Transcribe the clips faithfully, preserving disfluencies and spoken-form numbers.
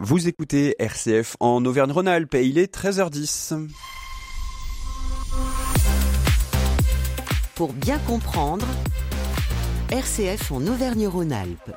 Vous écoutez R C F en Auvergne-Rhône-Alpes et il est treize heures dix. Pour bien comprendre, R C F en Auvergne-Rhône-Alpes.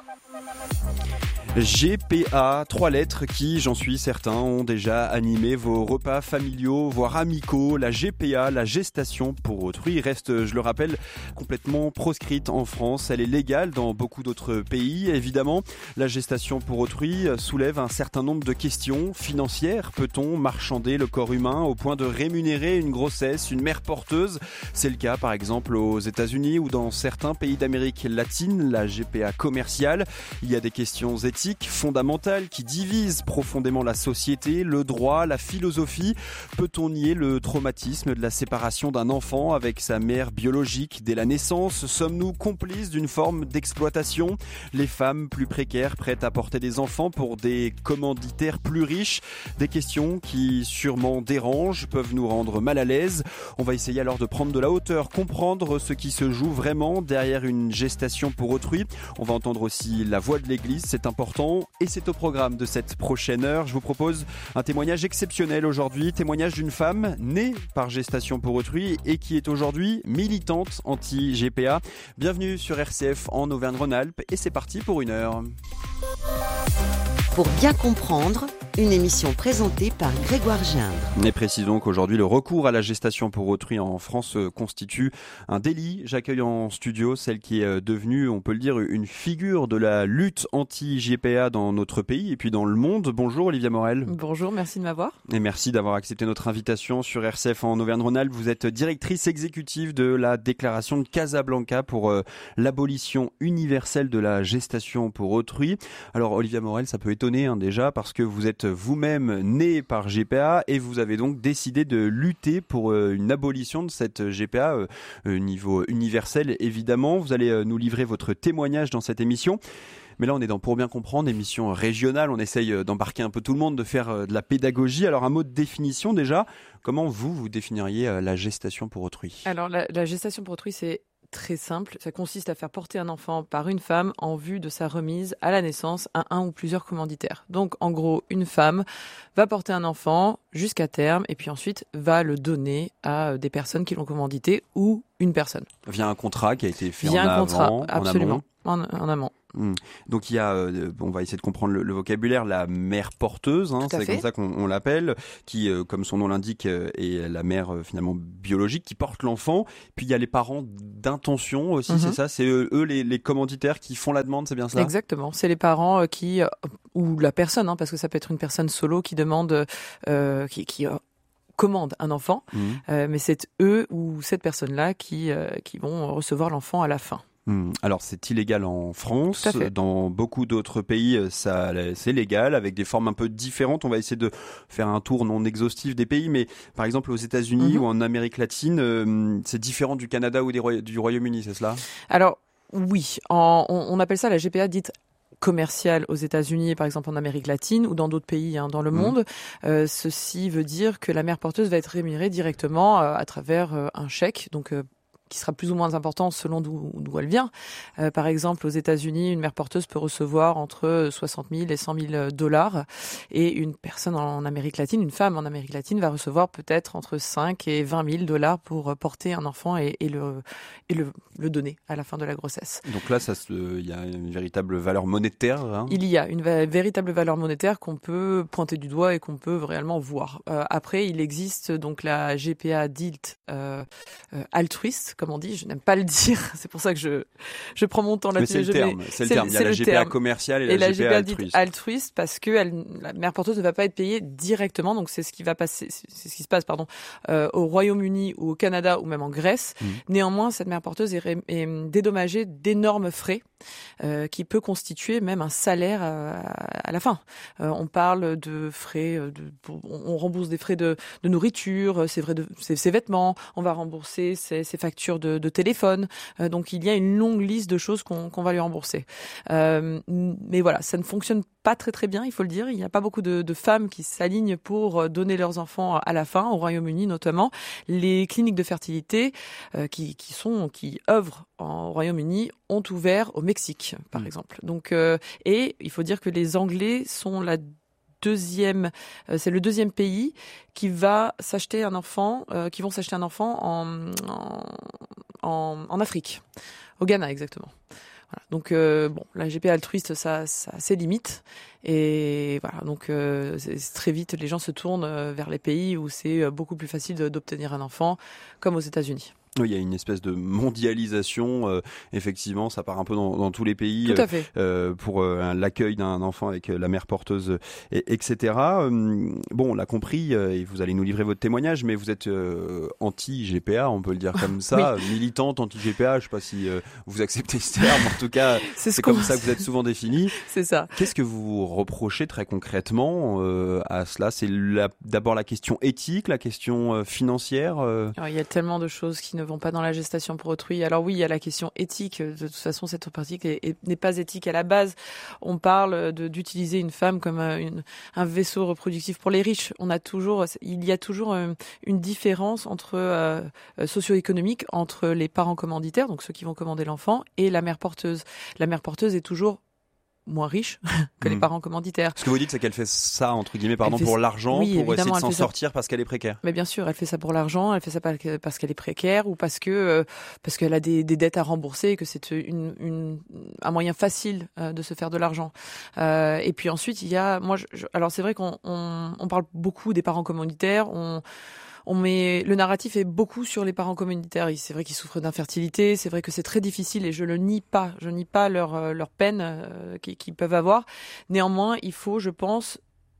G P A, trois lettres qui, j'en suis certain, ont déjà animé vos repas familiaux, voire amicaux. La G P A, la gestation pour autrui, reste, je le rappelle, complètement proscrite en France. Elle est légale dans beaucoup d'autres pays. Évidemment, la gestation pour autrui soulève un certain nombre de questions financières. Peut-on marchander le corps humain au point de rémunérer une grossesse, une mère porteuse ? C'est le cas, par exemple, aux États-Unis ou dans certains pays d'Amérique latine. La G P A commerciale, il y a des questions éthiques fondamentales qui divisent profondément la société, le droit, la philosophie. Peut-on nier le traumatisme de la séparation d'un enfant avec sa mère biologique dès la naissance ? Sommes-nous complices d'une forme d'exploitation ? Les femmes plus précaires prêtes à porter des enfants pour des commanditaires plus riches ? Des questions qui sûrement dérangent, peuvent nous rendre mal à l'aise. On va essayer alors de prendre de la hauteur, comprendre ce qui se joue vraiment derrière une gestation pour autrui. On va entendre aussi la voix de l'Église, c'est important. Et c'est au programme de cette prochaine heure. Je vous propose un témoignage exceptionnel aujourd'hui. Témoignage d'une femme née par gestation pour autrui et qui est aujourd'hui militante anti-G P A. Bienvenue sur R C F en Auvergne-Rhône-Alpes et c'est parti pour une heure. Pour bien comprendre, une émission présentée par Grégoire Gindre. Et précisons qu'aujourd'hui, le recours à la gestation pour autrui en France constitue un délit. J'accueille en studio celle qui est devenue, on peut le dire, une figure de la lutte anti-G P A dans notre pays et puis dans le monde. Bonjour Olivia Morel. Bonjour, merci de m'avoir. Et merci d'avoir accepté notre invitation sur R C F en Auvergne-Rhône-Alpes. Vous êtes directrice exécutive de la déclaration de Casablanca pour euh, l'abolition universelle de la gestation pour autrui. Alors Olivia Morel, ça peut étonner hein, déjà parce que vous êtes vous-même née par G P A et vous avez donc décidé de lutter pour euh, une abolition de cette G P A au euh, niveau universel évidemment. Vous allez euh, nous livrer votre témoignage dans cette émission. Mais là, on est dans Pour bien comprendre, émission régionale. On essaye d'embarquer un peu tout le monde, de faire de la pédagogie. Alors, un mot de définition déjà. Comment vous, vous définiriez la gestation pour autrui ? Alors, la, la gestation pour autrui, c'est très simple. Ça consiste à faire porter un enfant par une femme en vue de sa remise à la naissance à un ou plusieurs commanditaires. Donc, en gros, une femme va porter un enfant jusqu'à terme et puis ensuite va le donner à des personnes qui l'ont commandité ou une personne. Via un contrat qui a été fait Via en un contrat, avant, absolument, en amont. En, en amont. Mmh. Donc il y a, euh, on va essayer de comprendre le, le vocabulaire, la mère porteuse, hein, c'est fait. comme ça qu'on on l'appelle, qui, euh, comme son nom l'indique, euh, est la mère euh, finalement biologique qui porte l'enfant. Puis il y a les parents d'intention aussi, mmh. c'est ça, c'est eux, eux les, les commanditaires qui font la demande, c'est bien ça ? Exactement, c'est les parents euh, qui, euh, ou la personne, hein, parce que ça peut être une personne solo qui demande, euh, qui, qui euh, commande un enfant, mmh. euh, mais c'est eux ou cette personne-là qui, euh, qui vont recevoir l'enfant à la fin. Alors c'est illégal en France, dans beaucoup d'autres pays ça, c'est légal avec des formes un peu différentes. On va essayer de faire un tour non exhaustif des pays, mais par exemple aux États-Unis mmh. ou en Amérique latine, euh, c'est différent du Canada ou des Roy- du Royaume-Uni, c'est cela ? Alors oui, en, on, on appelle ça la G P A dite commerciale aux États-Unis et par exemple en Amérique latine ou dans d'autres pays hein, dans le mmh. monde. Euh, ceci veut dire que la mère porteuse va être rémunérée directement euh, à travers euh, un chèque, donc euh, qui sera plus ou moins important selon d'où, d'où elle vient. Euh, par exemple, aux États-Unis, une mère porteuse peut recevoir entre soixante mille et cent mille dollars et une personne en Amérique latine, une femme en Amérique latine va recevoir peut-être entre cinq et vingt mille dollars pour porter un enfant et, et, le, et le, le donner à la fin de la grossesse. Donc là, ça se, il y a une véritable valeur monétaire. Hein. Il y a une va- véritable valeur monétaire qu'on peut pointer du doigt et qu'on peut réellement voir. Euh, après, il existe donc la G P A dite euh, euh, altruiste, comme on dit, je n'aime pas le dire, c'est pour ça que je, je prends mon temps là-dessus. Mais c'est le terme, c'est le terme. Il y a la G P A commerciale et, et la, la G P A altruiste. altruiste parce que elle, la mère porteuse ne va pas être payée directement, donc c'est ce qui va passer, c'est ce qui se passe, pardon, euh, au Royaume-Uni ou au Canada ou même en Grèce. Mmh. Néanmoins, cette mère porteuse est, ré, est dédommagée d'énormes frais euh, qui peut constituer même un salaire à, à la fin. Euh, on parle de frais, de, on rembourse des frais de, de nourriture, ses, vrais de, ses, ses vêtements, on va rembourser ses, ses factures De, de téléphone. Euh, donc, il y a une longue liste de choses qu'on, qu'on va lui rembourser. Euh, mais voilà, ça ne fonctionne pas très très bien, il faut le dire. Il n'y a pas beaucoup de, de femmes qui s'alignent pour donner leurs enfants à la fin, au Royaume-Uni notamment. Les cliniques de fertilité euh, qui, qui, sont, qui œuvrent en Royaume-Uni ont ouvert au Mexique, par mmh. exemple. Donc, euh, et il faut dire que les Anglais sont la deuxième, euh, c'est le deuxième pays qui va s'acheter un enfant, euh, qui vont s'acheter un enfant en, en, en, en Afrique, au Ghana exactement. Voilà. Donc euh, bon, la G P A altruiste, ça, ça a ses limites. Et voilà, donc euh, c'est, c'est très vite, les gens se tournent vers les pays où c'est beaucoup plus facile de, d'obtenir un enfant, comme aux États-Unis. Oui, il y a une espèce de mondialisation. Euh, effectivement, ça part un peu dans, dans tous les pays. Tout à fait. Euh, pour euh, l'accueil d'un enfant avec la mère porteuse, et, etc. Euh, bon, on l'a compris, euh, et vous allez nous livrer votre témoignage, mais vous êtes euh, anti-G P A, on peut le dire comme ça, oui. Militante anti-G P A. Je ne sais pas si euh, vous acceptez ce terme. En tout cas, c'est, c'est comme ça que vous êtes souvent définie. C'est ça. Qu'est-ce que vous reprochez très concrètement euh, à cela ? C'est la, d'abord la question éthique, la question euh, financière. Euh... Alors, il y a tellement de choses qui ne vont pas dans la gestation pour autrui. Alors oui, il y a la question éthique. De toute façon, cette pratique est, est, n'est pas éthique à la base. On parle de, d'utiliser une femme comme un, une, un vaisseau reproductif pour les riches. On a toujours, il y a toujours une, une différence entre euh, socio-économique entre les parents commanditaires, donc ceux qui vont commander l'enfant, et la mère porteuse. La mère porteuse est toujours moins riche que mmh. les parents commanditaires. Ce que vous dites, c'est qu'elle fait ça, entre guillemets, pardon, pour l'argent, oui, pour essayer de s'en ça... sortir parce qu'elle est précaire. Mais bien sûr, elle fait ça pour l'argent, elle fait ça parce qu'elle est précaire ou parce que euh, parce qu'elle a des, des dettes à rembourser et que c'est une, une, un moyen facile euh, de se faire de l'argent. Euh, et puis ensuite, il y a, moi, je, je, alors c'est vrai qu'on on, on parle beaucoup des parents commanditaires, on On met, le narratif est beaucoup sur les parents commanditaires. C'est vrai qu'ils souffrent d'infertilité, c'est vrai que c'est très difficile et je le nie pas. Je nie pas leur, leur peine euh, qu'ils, qu'ils peuvent avoir. Néanmoins, il faut, je pense,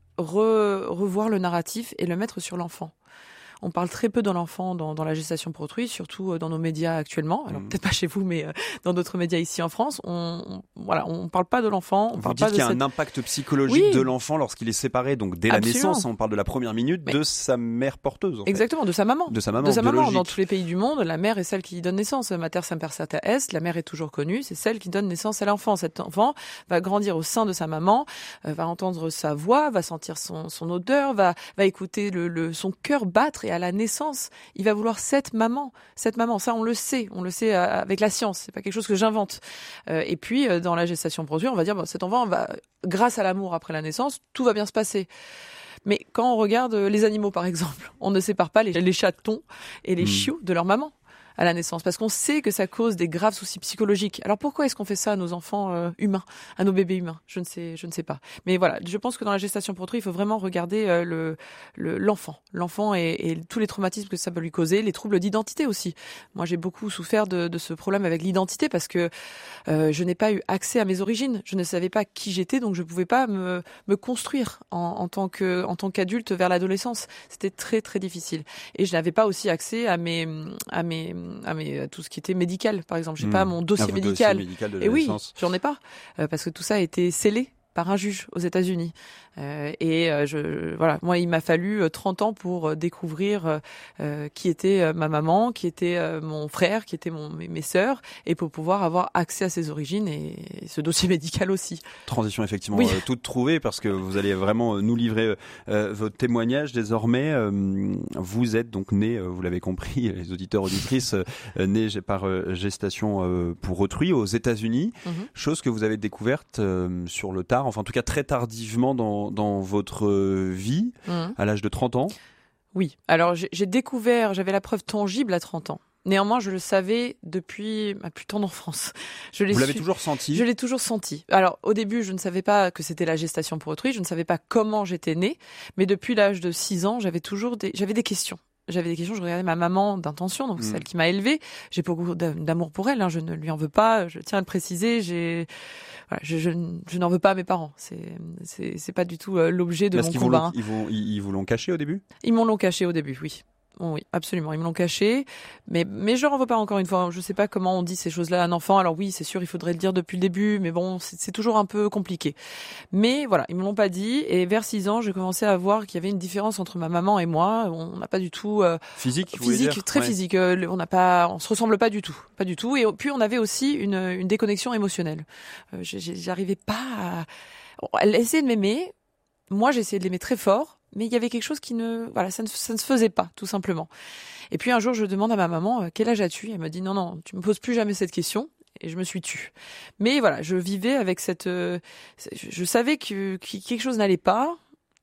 re, revoir le narratif et le mettre sur l'enfant. On parle très peu de l'enfant dans, dans la gestation pour autrui, surtout dans nos médias actuellement. Alors mmh. peut-être pas chez vous, mais dans d'autres médias ici en France, on, on voilà, on parle pas de l'enfant. On vous parle dites pas qu'il y a cette... un impact psychologique oui. de l'enfant lorsqu'il est séparé, donc dès Absolument. la naissance, on parle de la première minute mais... de sa mère porteuse. En fait. Exactement, de sa maman. De sa maman. De sa maman. Dans tous les pays du monde, la mère est celle qui donne naissance. Mater semper certa est. La mère est toujours connue. C'est celle qui donne naissance à l'enfant. Cet enfant va grandir au sein de sa maman, euh, va entendre sa voix, va sentir son, son odeur, va, va écouter le, le, son cœur battre et à la naissance, il va vouloir cette maman, cette maman. Ça, on le sait, on le sait avec la science. C'est pas quelque chose que j'invente. Euh, et puis, dans la gestation pour autrui, on va dire, bon, cet enfant va, grâce à l'amour après la naissance, tout va bien se passer. Mais quand on regarde les animaux, par exemple, on ne sépare pas les, les chatons et les mmh. chiots de leur maman à la naissance, parce qu'on sait que ça cause des graves soucis psychologiques. Alors pourquoi est-ce qu'on fait ça à nos enfants euh, humains, à nos bébés humains ? Je ne sais, je ne sais pas. Mais voilà, je pense que dans la gestation pour autrui, il faut vraiment regarder euh, le, le l'enfant, l'enfant et, et tous les traumatismes que ça peut lui causer, les troubles d'identité aussi. Moi, j'ai beaucoup souffert de, de ce problème avec l'identité parce que euh, je n'ai pas eu accès à mes origines. Je ne savais pas qui j'étais, donc je ne pouvais pas me me construire en, en tant que en tant qu'adulte vers l'adolescence. C'était très très difficile. Et je n'avais pas aussi accès à mes à mes à mes à tout ce qui était médical, par exemple. J'ai mmh. pas mon dossier ah, médical. Dossier médical de et oui, j'en ai pas euh, parce que tout ça a été scellé par un juge aux États-Unis. Euh, et euh, je, voilà, moi, il m'a fallu trente ans pour découvrir euh, qui était ma maman, qui était euh, mon frère, qui étaient mon, mes, mes sœurs, et pour pouvoir avoir accès à ses origines et, et ce dossier médical aussi. Transition effectivement oui. euh, toute trouvée parce que vous allez vraiment nous livrer euh, votre témoignage désormais. Euh, vous êtes donc né, euh, vous l'avez compris, les auditeurs auditrices, euh, nés par euh, gestation euh, pour autrui aux États-Unis, mm-hmm. chose que vous avez découverte euh, sur le tard. Enfin, en tout cas, très tardivement dans, dans votre vie, mmh. à l'âge de trente ans. Oui. Alors, j'ai, j'ai découvert, j'avais la preuve tangible à trente ans. Néanmoins, je le savais depuis ma plus tendre enfance. Je l'ai Vous l'avez su... toujours senti ? Je l'ai toujours senti. Alors, au début, je ne savais pas que c'était la gestation pour autrui. Je ne savais pas comment j'étais née. Mais depuis l'âge de six ans, j'avais toujours des, j'avais des questions. J'avais des questions, je regardais ma maman d'intention, donc mmh. celle qui m'a élevée. J'ai beaucoup d'amour pour elle, hein, je ne lui en veux pas, je tiens à le préciser. J'ai, voilà, je, je, je n'en veux pas à mes parents. C'est, c'est, c'est pas du tout euh, l'objet de Est-ce mon qu'ils combat. Vous, hein. ils, vous, ils vous l'ont caché au début ? Ils m'ont l'ont caché au début, oui. Oui, absolument. Ils me l'ont caché, mais mais je leur en veux pas encore une fois. Je sais pas comment on dit ces choses-là à un enfant. Alors oui, c'est sûr, il faudrait le dire depuis le début, mais bon, c'est, c'est toujours un peu compliqué. Mais voilà, ils me l'ont pas dit. Et vers six ans, j'ai commencé à voir qu'il y avait une différence entre ma maman et moi. On n'a pas du tout euh, physique, physique, très ouais. physique. Euh, on n'a pas, on se ressemble pas du tout, pas du tout. Et puis on avait aussi une une déconnexion émotionnelle. Euh, j'arrivais pas à. Elle essayait de m'aimer. Moi, j'essayais de l'aimer très fort. Mais il y avait quelque chose qui ne, voilà, ça ne, ça ne se faisait pas, tout simplement. Et puis un jour, je demande à ma maman, quel âge as-tu ? Elle me dit, non, non, tu me poses plus jamais cette question. Et je me suis tue. Mais voilà, je vivais avec cette, euh, je, je savais que, que quelque chose n'allait pas.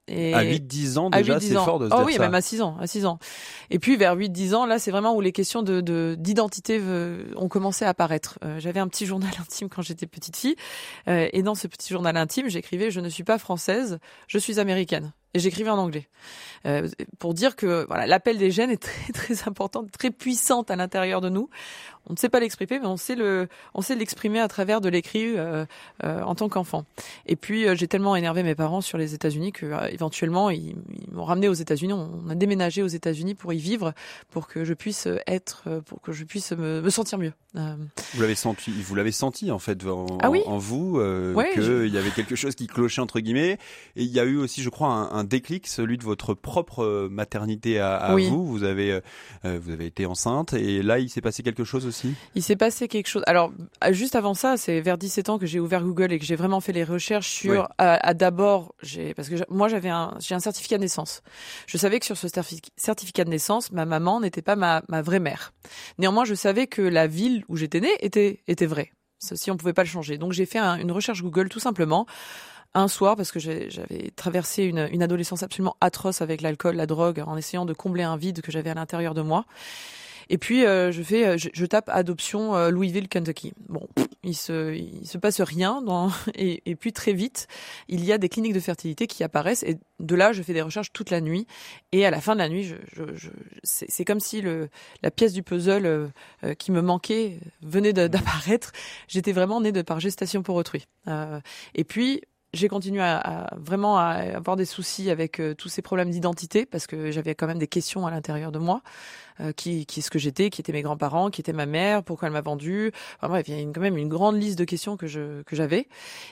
Et à huit dix ans déjà, c'est ans. fort de se oh dire oui, ça. même à six ans, à six ans. Et puis vers huit dix ans, là, c'est vraiment où les questions de, de d'identité euh, ont commencé à apparaître. Euh, j'avais un petit journal intime quand j'étais petite fille, euh, et dans ce petit journal intime, j'écrivais: je ne suis pas française, je suis américaine. Et j'écrivais en anglais. Euh, pour dire que voilà, l'appel des gènes est très très important, très puissante à l'intérieur de nous. On ne sait pas l'exprimer, mais on sait le, on sait l'exprimer à travers de l'écrit euh, euh, en tant qu'enfant. Et puis euh, j'ai tellement énervé mes parents sur les États-Unis que euh, éventuellement ils, ils m'ont ramené aux États-Unis. On a déménagé aux États-Unis pour y vivre, pour que je puisse être, pour que je puisse me, me sentir mieux. Euh... Vous l'avez senti, vous l'avez senti en fait en, ah oui en vous euh, ouais, qu'il je... y avait quelque chose qui clochait entre guillemets. Et il y a eu aussi, je crois, un, un déclic, celui de votre propre maternité à, à oui. vous. Vous avez, euh, vous avez été enceinte et là il s'est passé quelque chose aussi. Il s'est passé quelque chose. Alors, juste avant ça, c'est vers dix-sept ans que j'ai ouvert Google et que j'ai vraiment fait les recherches sur, ouais. à, à d'abord, j'ai, parce que je, moi j'avais un, j'ai un certificat de naissance. Je savais que sur ce certificat de naissance, ma maman n'était pas ma, ma vraie mère. Néanmoins, je savais que la ville où j'étais née était, était vraie. Ceci, on pouvait pas le changer. Donc, j'ai fait un, une recherche Google tout simplement. Un soir, parce que j'ai, j'avais traversé une, une adolescence absolument atroce avec l'alcool, la drogue, en essayant de combler un vide que j'avais à l'intérieur de moi. Et puis euh, je fais, je, je tape adoption euh, Louisville, Kentucky. Bon, pff, il se, il se passe rien. Dans, et, et puis très vite, il y a des cliniques de fertilité qui apparaissent. Et de là, je fais des recherches toute la nuit. Et à la fin de la nuit, je, je, je, c'est, c'est comme si le, la pièce du puzzle euh, euh, qui me manquait venait de, d'apparaître. J'étais vraiment née de par gestation pour autrui. Euh, et puis j'ai continué à, à vraiment à avoir des soucis avec euh, tous ces problèmes d'identité parce que j'avais quand même des questions à l'intérieur de moi. Euh, qui, qui est-ce que j'étais, qui étaient mes grands-parents, qui était ma mère, pourquoi elle m'a vendue. Enfin bref, il y a une, quand même une grande liste de questions que je que j'avais.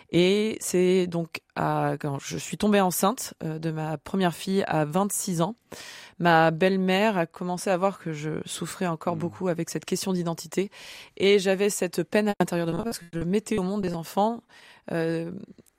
Et c'est donc à, quand je suis tombée enceinte euh, de ma première fille à vingt-six ans, ma belle-mère a commencé à voir que je souffrais encore mmh. beaucoup avec cette question d'identité. Et j'avais cette peine à l'intérieur de moi parce que je mettais au monde des enfants euh,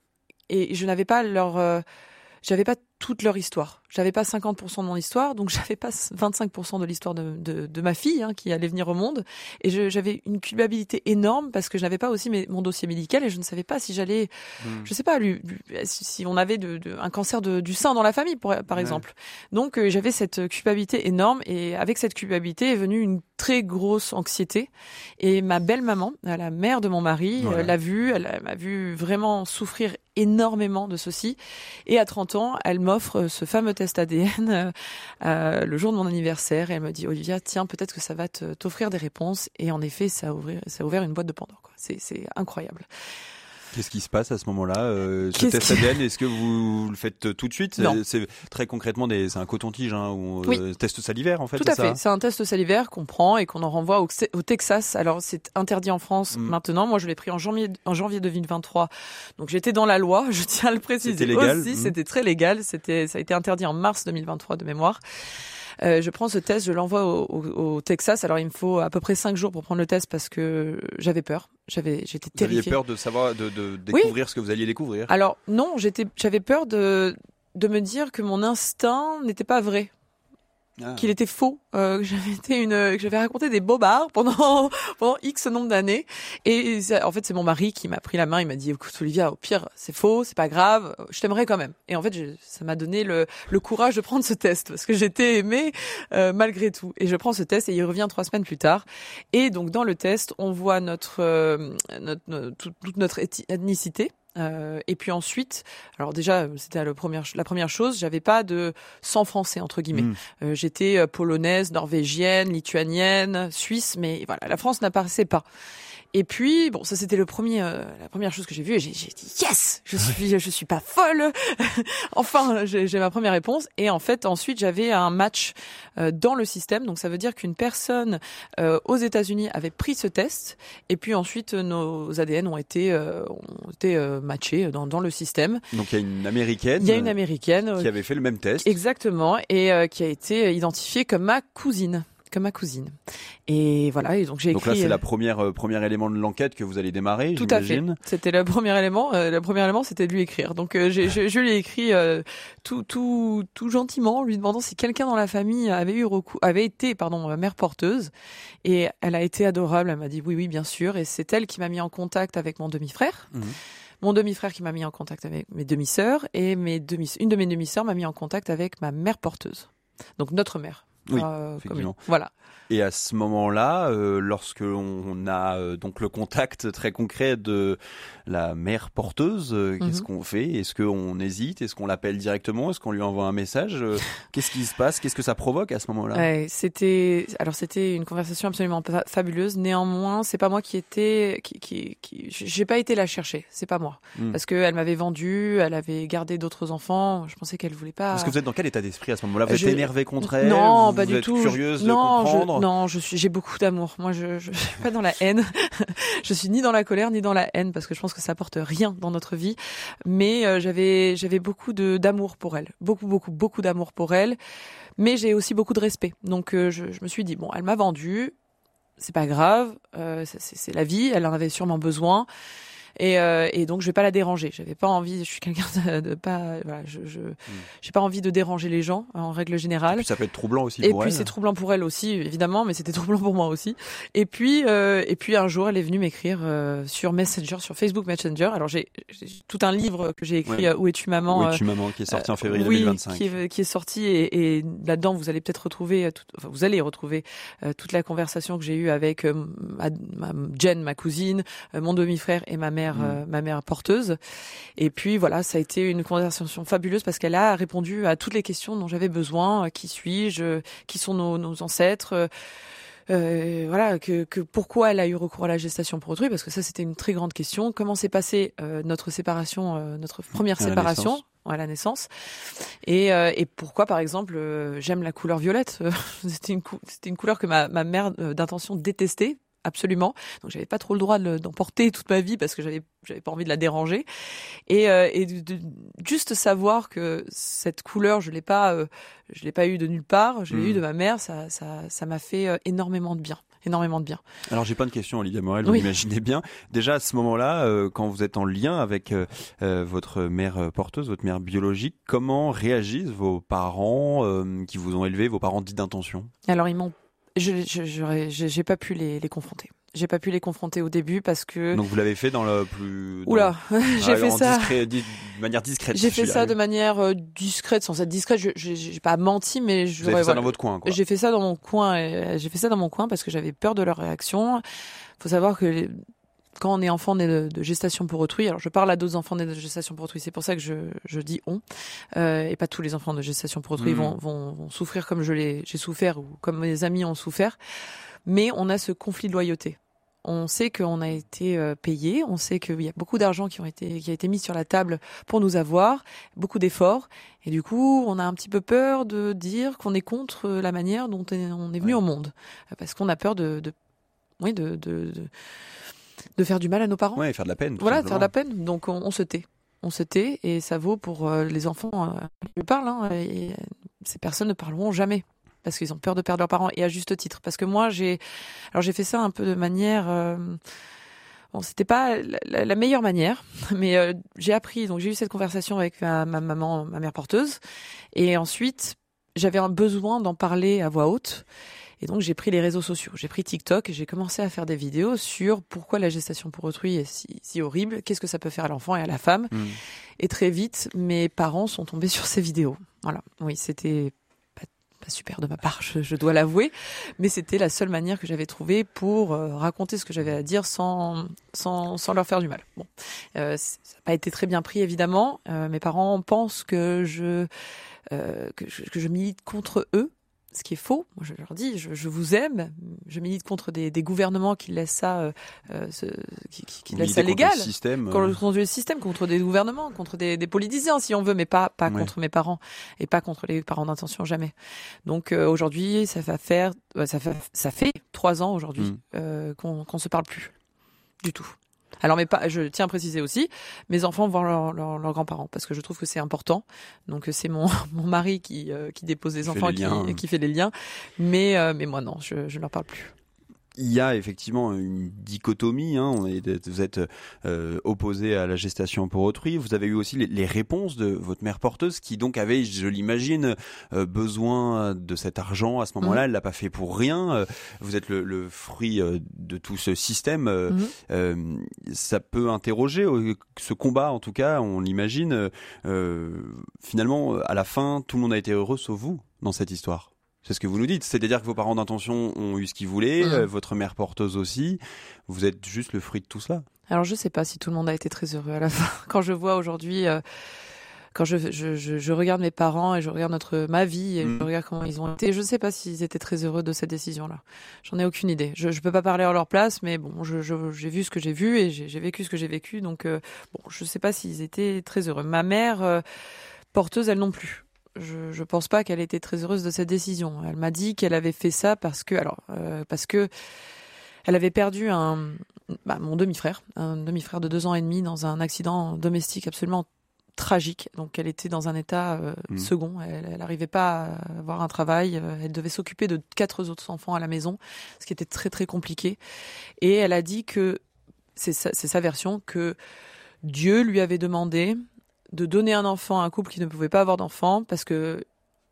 et je n'avais pas leur... Euh, j'avais pas toute leur histoire. J'avais pas cinquante pour cent de mon histoire, donc j'avais pas vingt-cinq pour cent de l'histoire de, de, de ma fille hein, qui allait venir au monde. Et je, j'avais une culpabilité énorme parce que je n'avais pas aussi mes, mon dossier médical et je ne savais pas si j'allais, mmh. je sais pas, lui, lui, si on avait de, de, un cancer de, du sein dans la famille, pour, par ouais. exemple. Donc euh, j'avais cette culpabilité énorme et avec cette culpabilité est venue une très grosse anxiété. Et ma belle-maman, la mère de mon mari, ouais. euh, l'a vue, elle, elle m'a vu vraiment souffrir énormément de ceci. Et à trente ans, elle m'offre ce fameux test A D N euh, euh, le jour de mon anniversaire. Et elle me dit, Olivia, tiens, peut-être que ça va te, t'offrir des réponses. Et en effet, ça a ouvert, ça a ouvert une boîte de Pandore, quoi. C'est, c'est incroyable. Qu'est-ce qui se passe à ce moment-là euh, Ce test qui... A D N, est-ce que vous le faites tout de suite? Non. C'est très concrètement des, c'est un coton-tige, hein, ou oui. euh, test salivaire en fait. Tout c'est à ça fait. C'est un test salivaire qu'on prend et qu'on en renvoie au, au Texas. Alors c'est interdit en France mm. maintenant. Moi je l'ai pris en janvier, en janvier deux mille vingt-trois. Donc j'étais dans la loi. Je tiens à le préciser. C'était légal. Aussi, mm. C'était très légal. C'était, ça a été interdit en mars deux mille vingt-trois de mémoire. Euh, je prends ce test, je l'envoie au, au, au Texas. Alors il me faut à peu près cinq jours pour prendre le test parce que j'avais peur. J'avais, j'étais terrifiée. Vous aviez peur de savoir, de, de découvrir oui. ce que vous alliez découvrir. Alors non, j'étais, j'avais peur de de me dire que mon instinct n'était pas vrai. Ah. Qu'il était faux, euh, que j'avais été une, que j'avais raconté des bobards pendant pendant X nombre d'années. Et ça, en fait, c'est mon mari qui m'a pris la main. Il m'a dit, écoute Olivia, au pire, c'est faux, c'est pas grave, je t'aimerais quand même. Et en fait, je, ça m'a donné le, le courage de prendre ce test parce que j'étais aimée euh, malgré tout. Et je prends ce test et il revient trois semaines plus tard. Et donc dans le test, on voit notre euh, notre, notre toute, toute notre ethnicité. Euh, et puis ensuite, alors déjà c'était la première la première chose, j'avais pas de sang français entre guillemets. Mmh. Euh, j'étais polonaise, norvégienne, lituanienne, suisse, mais voilà, la France n'apparaissait pas. Et puis bon, ça c'était le premier, euh, la première chose que j'ai vue. Et j'ai, j'ai dit yes, je suis, je suis pas folle. Enfin, j'ai, j'ai ma première réponse. Et en fait, ensuite j'avais un match euh, dans le système. Donc ça veut dire qu'une personne euh, aux États-Unis avait pris ce test. Et puis ensuite nos A D N ont été, euh, ont été euh, matchés dans dans le système. Donc il y a une américaine. Il y a une américaine qui avait fait le même test. Exactement, et euh, qui a été identifiée comme ma cousine. Comme ma cousine. Et voilà, et donc j'ai écrit... Donc là, c'est la première, euh, premier élément de l'enquête que vous allez démarrer, tout j'imagine. À fait. C'était le premier élément. Euh, le premier élément, c'était de lui écrire. Donc euh, j'ai, je, je lui ai écrit euh, tout, tout, tout gentiment, lui demandant si quelqu'un dans la famille avait eu recours, avait été, pardon, mère porteuse. Et elle a été adorable. Elle m'a dit oui, oui, bien sûr. Et c'est elle qui m'a mis en contact avec mon demi-frère. Mmh. mon demi-frère qui m'a mis en contact avec mes demi-sœurs et mes demi, une de mes demi-sœurs m'a mis en contact avec ma mère porteuse. Donc notre mère. Oui, euh, effectivement. Comme, voilà. Et à ce moment-là, euh, lorsque on a euh, donc le contact très concret de la mère porteuse, euh, mm-hmm. qu'est-ce qu'on fait? Est-ce qu'on hésite? Est-ce qu'on l'appelle directement? Est-ce qu'on lui envoie un message? euh, Qu'est-ce qui se passe? Qu'est-ce que ça provoque à ce moment-là? Ouais, c'était alors c'était une conversation absolument fa- fabuleuse. Néanmoins, c'est pas moi qui était, qui, qui, qui j'ai pas été la chercher. C'est pas moi, mm. parce que elle m'avait vendu, elle avait gardé d'autres enfants. Je pensais qu'elle voulait pas. Parce que vous êtes dans quel état d'esprit à ce moment-là? Vous êtes je... énervé contre elle? Non, vous, pas vous du êtes tout. Curieuse je... de non, comprendre? je... non, je suis, j'ai beaucoup d'amour. Moi, je, je suis pas dans la haine. Je suis ni dans la colère ni dans la haine parce que je pense que ça apporte rien dans notre vie. Mais euh, j'avais, j'avais beaucoup de d'amour pour elle, beaucoup, beaucoup, beaucoup d'amour pour elle. Mais j'ai aussi beaucoup de respect. Donc, euh, je, je me suis dit bon, elle m'a vendu, c'est pas grave, euh, c'est, c'est la vie. Elle en avait sûrement besoin. Et, euh, et donc je vais pas la déranger. J'avais pas envie. Je suis quelqu'un de, de pas. Voilà, je, je mmh. j'ai pas envie de déranger les gens en règle générale. Et puis ça peut être troublant aussi et pour elle. Et puis c'est troublant pour elle aussi, évidemment, mais c'était troublant pour moi aussi. Et puis euh, et puis un jour, elle est venue m'écrire euh, sur Messenger, sur Facebook Messenger. Alors j'ai, j'ai tout un livre que j'ai écrit, ouais. euh, Où es-tu maman? Où es-tu maman, qui est sorti euh, en février oui, deux mille vingt-cinq. Qui est, qui est sorti et, et là-dedans vous allez peut-être retrouver, tout, enfin vous allez retrouver euh, toute la conversation que j'ai eue avec euh, ma, ma Jen, ma cousine, euh, mon demi-frère et ma mère, mmh. euh, ma mère porteuse. Et puis voilà, ça a été une conversation fabuleuse parce qu'elle a répondu à toutes les questions dont j'avais besoin. Qui suis-je? Qui sont nos, nos ancêtres? Euh, voilà, que, que pourquoi elle a eu recours à la gestation pour autrui, parce que ça c'était une très grande question. Comment s'est passée euh, notre séparation, euh, notre première à séparation la à la naissance, et, euh, et pourquoi par exemple euh, j'aime la couleur violette. c'était une cou- c'était une couleur que ma, ma mère euh, d'intention détestait. Absolument. Donc j'avais pas trop le droit de, d'en porter toute ma vie parce que j'avais j'avais pas envie de la déranger. Et, euh, et de, de, juste savoir que cette couleur, je l'ai pas, euh, je l'ai pas eu de nulle part, je l'ai mmh. eu de ma mère, ça, ça, ça m'a fait euh, énormément de bien. Énormément de bien. Alors j'ai plein de questions, Olivia Morel, vous oui. l'imaginez bien. Déjà à ce moment-là, euh, quand vous êtes en lien avec euh, votre mère porteuse, votre mère biologique, comment réagissent vos parents euh, qui vous ont élevé, vos parents dits d'intention? Alors ils m'ont Je, je, j'aurais, j'ai pas pu les, les confronter. J'ai pas pu les confronter au début parce que. Donc vous l'avez fait dans le plus. Dans... Oula, j'ai ah, fait ça. Discret, di... de manière discrète. J'ai fait ça de manière euh, discrète, sans être discrète. Je, j'ai, j'ai pas menti, mais je. Vous avez fait ça voilà. dans votre coin, quoi. J'ai fait ça dans mon coin. Et, j'ai fait ça dans mon coin parce que j'avais peur de leur réaction. Faut savoir que les... quand on est enfant né de, de gestation pour autrui, alors je parle à d'autres enfants nés de gestation pour autrui, c'est pour ça que je, je dis on, euh, et pas tous les enfants de gestation pour autrui mmh. vont, vont, vont souffrir comme je l'ai, j'ai souffert ou comme mes amis ont souffert, mais on a ce conflit de loyauté. On sait qu'on a été euh, payé, on sait qu'il y a beaucoup d'argent qui ont été qui a été mis sur la table pour nous avoir, beaucoup d'efforts, et du coup on a un petit peu peur de dire qu'on est contre la manière dont on est venu ouais. au monde, parce qu'on a peur de, de oui de, de, de de faire du mal à nos parents. Ouais, faire de la peine. Voilà, faire de la peine. Donc on, on se tait. On se tait et ça vaut pour euh, les enfants. Euh, je parle, hein, et ces personnes ne parleront jamais parce qu'ils ont peur de perdre leurs parents, et à juste titre. Parce que moi, j'ai, alors j'ai fait ça un peu de manière. Euh, bon, c'était pas la, la, la meilleure manière, mais euh, j'ai appris. Donc j'ai eu cette conversation avec ma, ma maman, ma mère porteuse, et ensuite j'avais un besoin d'en parler à voix haute. Et donc, j'ai pris les réseaux sociaux, j'ai pris TikTok et j'ai commencé à faire des vidéos sur pourquoi la gestation pour autrui est si, si horrible, qu'est-ce que ça peut faire à l'enfant et à la femme. Mmh. Et très vite, mes parents sont tombés sur ces vidéos. Voilà. Oui, c'était pas, pas super de ma part, je, je dois l'avouer, mais c'était la seule manière que j'avais trouvée pour euh, raconter ce que j'avais à dire sans, sans, sans leur faire du mal. Bon, euh, ça n'a pas été très bien pris, évidemment. Euh, mes parents pensent que je, euh, que je, que je milite contre eux. Ce qui est faux. Moi, je leur dis, je, je vous aime. Je milite contre des, des gouvernements qui laissent ça, euh, ce, qui, qui, qui laissent ça légal. Contre le système. Euh... Contre, contre le système, contre des gouvernements, contre des, des politiciens, si on veut, mais pas, pas ouais. contre mes parents et pas contre les parents d'intention, jamais. Donc euh, aujourd'hui, ça va faire, ça fait, ça fait trois ans aujourd'hui mmh. euh, qu'on, qu'on se parle plus du tout. Alors, mais pas, je tiens à préciser aussi, mes enfants vont voir leurs leur, leur grands-parents parce que je trouve que c'est important. Donc, c'est mon, mon mari qui, euh, qui dépose les enfants, qui, qui fait les liens. Mais, euh, mais moi, non, je ne leur parle plus. il y a effectivement une dichotomie, hein. On est, vous êtes euh, opposé à la gestation pour autrui. Vous avez eu aussi les, les réponses de votre mère porteuse qui donc avait, je l'imagine, euh, besoin de cet argent à ce moment-là. Mmh. Elle l'a pas fait pour rien. Euh, vous êtes le, le fruit euh, de tout ce système. Euh, mmh. euh, ça peut interroger euh, ce combat, en tout cas, on l'imagine. Euh, finalement, à la fin, tout le monde a été heureux sauf vous dans cette histoire. C'est ce que vous nous dites, c'est-à-dire que vos parents d'intention ont eu ce qu'ils voulaient, mmh. euh, votre mère porteuse aussi, vous êtes juste le fruit de tout cela. Alors je sais pas si tout le monde a été très heureux à la fin. Quand je vois aujourd'hui, euh, quand je, je, je, je regarde mes parents et je regarde notre, ma vie et mmh. je regarde comment ils ont été, je sais pas s'ils étaient très heureux de cette décision-là. J'en ai aucune idée. Je, je peux pas parler à leur place, mais bon, je, je, j'ai vu ce que j'ai vu et j'ai, j'ai vécu ce que j'ai vécu, donc euh, bon, je sais pas s'ils étaient très heureux. Ma mère euh, porteuse, elle non plus. Je, je pense pas qu'elle était très heureuse de cette décision. Elle m'a dit qu'elle avait fait ça parce que, alors, euh, parce que elle avait perdu un, bah, mon demi-frère, un demi-frère de deux ans et demi dans un accident domestique absolument tragique. Donc, elle était dans un état euh, mmh. second. Elle n'arrivait pas à avoir un travail. Elle devait s'occuper de quatre autres enfants à la maison, ce qui était très très compliqué. Et elle a dit que c'est sa, c'est sa version que Dieu lui avait demandé de donner un enfant à un couple qui ne pouvait pas avoir d'enfant parce que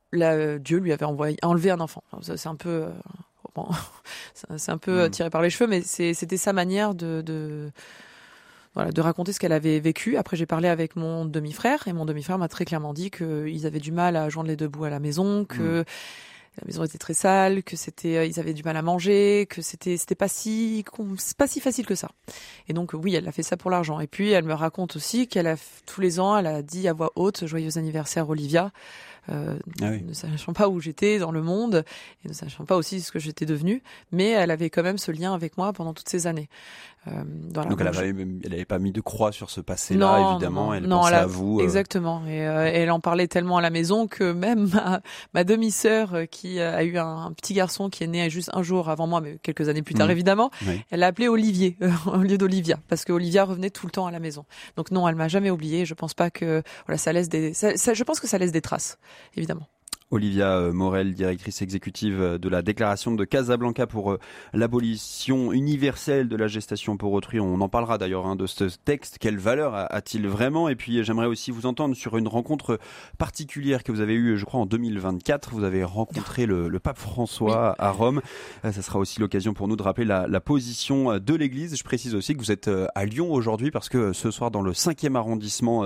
là, Dieu lui avait envoyé, enlevé un enfant. Ça, c'est un peu, euh, bon, c'est un peu mmh. tiré par les cheveux, mais c'est, c'était sa manière de, de, voilà, de raconter ce qu'elle avait vécu. Après, j'ai parlé avec mon demi-frère et mon demi-frère m'a très clairement dit qu'ils avaient du mal à joindre les deux bouts à la maison, que mmh. la maison était très sale, que c'était, euh, ils avaient du mal à manger, que c'était, c'était pas si, c'est pas si facile que ça. Et donc, oui, elle a fait ça pour l'argent. Et puis, elle me raconte aussi qu'elle a, tous les ans, elle a dit à voix haute, joyeux anniversaire Olivia, euh, ah oui. ne sachant pas où j'étais dans le monde, et ne sachant pas aussi ce que j'étais devenue, mais elle avait quand même ce lien avec moi pendant toutes ces années. Euh, voilà. Donc, elle n'avait elle avait pas mis de croix sur ce passé-là, non, évidemment, non, elle non, pensait elle a, à vous. Euh... Exactement, et euh, elle en parlait tellement à la maison que même ma, ma demi-sœur, euh, qui a eu un, un petit garçon qui est né juste un jour avant moi, mais quelques années plus tard, mmh. évidemment, oui. elle l'a appelé Olivier, euh, au lieu d'Olivia, parce que Olivia revenait tout le temps à la maison. Donc non, elle m'a jamais oubliée, je pense pas que, voilà, ça laisse des, ça, ça, je pense que ça laisse des traces, évidemment. Olivia Morel, directrice exécutive de la déclaration de Casablanca pour l'abolition universelle de la gestation pour autrui. On en parlera d'ailleurs hein, de ce texte. Quelle valeur a-t-il vraiment ? Et puis j'aimerais aussi vous entendre sur une rencontre particulière que vous avez eue, je crois, en deux mille vingt-quatre. Vous avez rencontré le, le pape François oui. à Rome. Ça sera aussi l'occasion pour nous de rappeler la, la position de l'Église. Je précise aussi que vous êtes à Lyon aujourd'hui parce que ce soir, dans le cinquième arrondissement,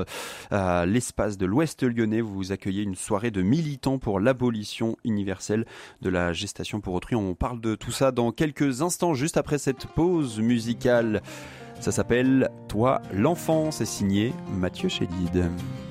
à l'espace de l'Ouest lyonnais, vous accueillez une soirée de militants pour l'abolition universelle de la gestation pour autrui. On parle de tout ça dans quelques instants, juste après cette pause musicale. Ça s'appelle « Toi, l'enfant », c'est signé Mathieu Chédid.